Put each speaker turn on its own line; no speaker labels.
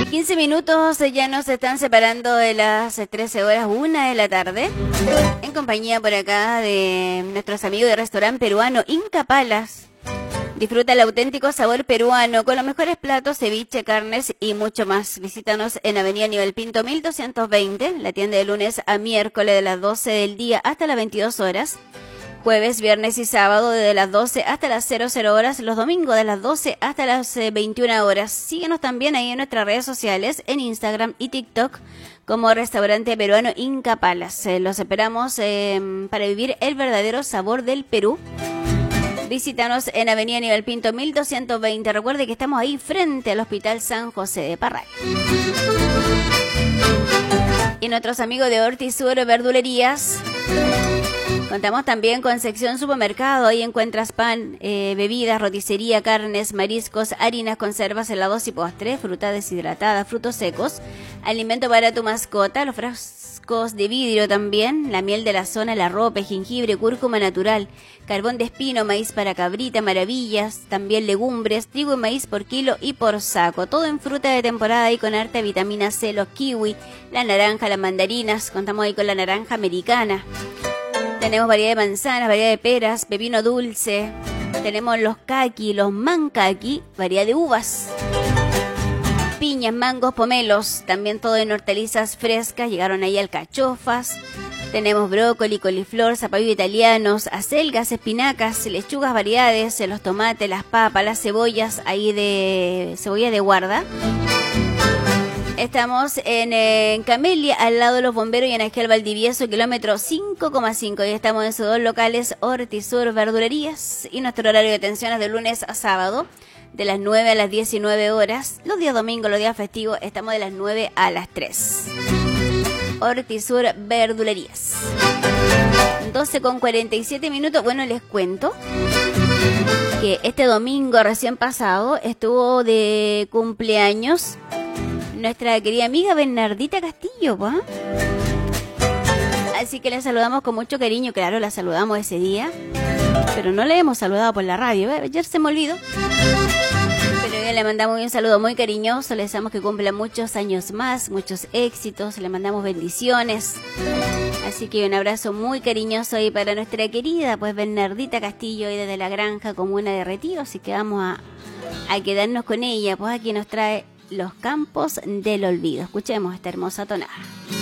15 minutos ya nos están separando de las 13 horas, 1 de la tarde, en compañía por acá de nuestros amigos del restaurante peruano Inca Palas. Disfruta el auténtico sabor peruano con los mejores platos, ceviche, carnes y mucho más. Visítanos en Avenida Nivel Pinto 1220, la tienda de lunes a miércoles de las 12 del día hasta las 22 horas. Jueves, viernes y sábado desde las 12 hasta las 00 horas, los domingos de las 12 hasta las 21 horas. Síguenos también ahí en nuestras redes sociales, en Instagram y TikTok, como Restaurante Peruano Inca Palas. Los esperamos para vivir el verdadero sabor del Perú. Visítanos en Avenida Nivel Pinto 1220. Recuerde que estamos ahí frente al Hospital San José de Parral. Y nuestros amigos de Hortisur Verdulerías. Contamos también con sección supermercado. Ahí encuentras pan, bebidas, roticería, carnes, mariscos, harinas, conservas, helados y postres, fruta deshidratada, frutos secos, alimento para tu mascota, los frascos de vidrio también, la miel de la zona, la ropa, jengibre, cúrcuma natural, carbón de espino, maíz para cabrita, maravillas, también legumbres, trigo y maíz por kilo y por saco. Todo en fruta de temporada y con harta vitamina C, los kiwi, la naranja, las mandarinas. Contamos ahí con la naranja americana. Tenemos variedad de manzanas, variedad de peras, pepino dulce. Tenemos los caqui, los mancaqui, variedad de uvas. Piñas, mangos, pomelos. También todo en hortalizas frescas. Llegaron ahí alcachofas. Tenemos brócoli, coliflor, zapallo italianos, acelgas, espinacas, lechugas, variedades, los tomates, las papas, las cebollas, ahí de cebolla de guarda. Estamos en Camelia, al lado de los bomberos, y en Ángel Valdivieso, kilómetro 5,5. Y estamos en sus dos locales, Hortisur Verdulerías. Y nuestro horario de atención es de lunes a sábado, de las 9 a las 19 horas. Los días domingos, los días festivos, estamos de las 9 a las 3. Hortisur Verdulerías. 12:47 minutos. Bueno, les cuento que este domingo recién pasado estuvo de cumpleaños nuestra querida amiga Bernardita Castillo, ¿va? Así que la saludamos con mucho cariño. Claro, la saludamos ese día, pero no la hemos saludado por la radio. Ayer se me olvidó. Pero ya le mandamos un saludo muy cariñoso. Le deseamos que cumpla muchos años más, muchos éxitos. Le mandamos bendiciones. Así que un abrazo muy cariñoso ahí para nuestra querida pues Bernardita Castillo, ahí desde la granja comuna de Retiro. Así que vamos a quedarnos con ella, pues aquí nos trae Los Campos del Olvido. Escuchemos esta hermosa tonada.